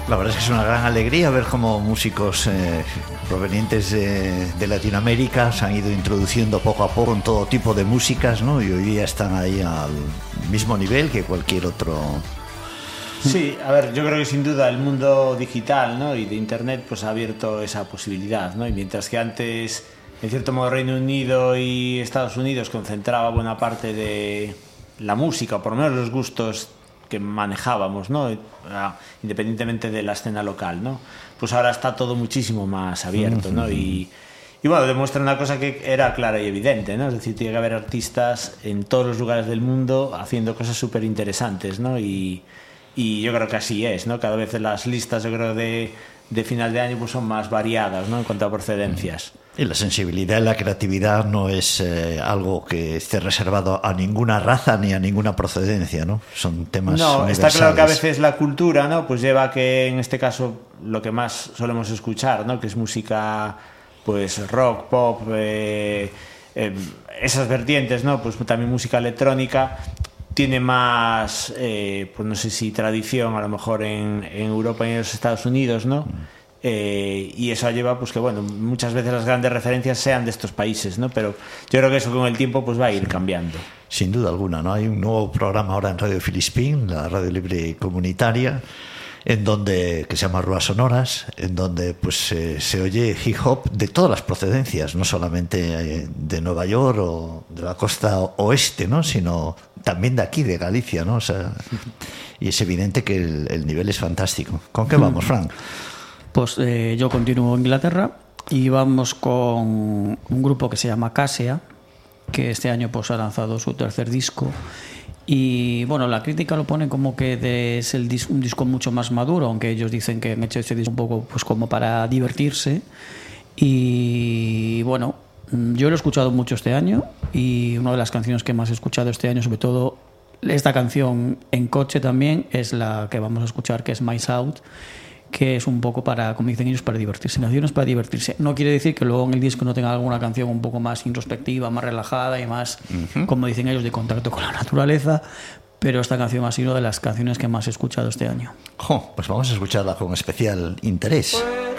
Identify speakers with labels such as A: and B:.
A: La verdad es que es una gran alegría ver cómo músicos provenientes de Latinoamérica se han ido introduciendo poco a poco en todo tipo de músicas, ¿no? Y hoy día están ahí al mismo nivel que cualquier otro.
B: Sí, a ver, yo creo que sin duda el mundo digital, ¿no? Y de Internet pues ha abierto esa posibilidad, ¿no? Y mientras que antes, en cierto modo, Reino Unido y Estados Unidos concentraba buena parte de la música, o por lo menos los gustos que manejábamos, ¿no? Independientemente de la escena local, ¿no? Pues ahora está todo muchísimo más abierto, ¿no? Y bueno, demuestra una cosa que era clara y evidente, ¿no? Es decir, tiene que haber artistas en todos los lugares del mundo haciendo cosas súper interesantes, ¿no? Y yo creo que así es, ¿no? Cada vez las listas, yo creo, de final de año pues son más variadas, ¿no? En cuanto a procedencias.
A: Y la sensibilidad y la creatividad no es algo que esté reservado a ninguna raza ni a ninguna procedencia, ¿no? Son temas universales.
B: Está claro que a veces la cultura, ¿no? Pues lleva a que en este caso lo que más solemos escuchar, ¿no? Que es música, pues rock, pop, esas vertientes, ¿no? Pues también música electrónica tiene más, pues no sé si tradición a lo mejor en Europa y en los Estados Unidos, ¿no? Y eso lleva pues que bueno, muchas veces las grandes referencias sean de estos países, ¿no? Pero yo creo que eso con el tiempo pues va a ir cambiando.
A: Sin duda alguna, ¿no? Hay un nuevo programa ahora en Radio Filispín, la radio libre comunitaria, en donde, que se llama Ruas Sonoras, en donde pues se oye hip hop de todas las procedencias, no solamente de Nueva York o de la costa oeste, ¿no? Sino también de aquí, de Galicia, ¿no? O sea, y es evidente que el nivel es fantástico. ¿Con qué vamos, Frank?
C: Pues yo continúo en Inglaterra y vamos con un grupo que se llama Cassia, que este año pues ha lanzado su tercer disco. Y bueno, la crítica lo pone como que es un disco mucho más maduro, aunque ellos dicen que han hecho este disco un poco pues como para divertirse. Y bueno, yo lo he escuchado mucho este año y una de las canciones que más he escuchado este año, sobre todo esta canción en coche también, es la que vamos a escuchar, que es Mice Out, que es un poco para, como dicen ellos, para divertirse. Canciones para divertirse. No quiere decir que luego en el disco no tenga alguna canción un poco más introspectiva, más relajada y más, como dicen ellos, de contacto con la naturaleza, pero esta canción ha sido de las canciones que más he escuchado este año.
A: Pues vamos a escucharla con especial interés.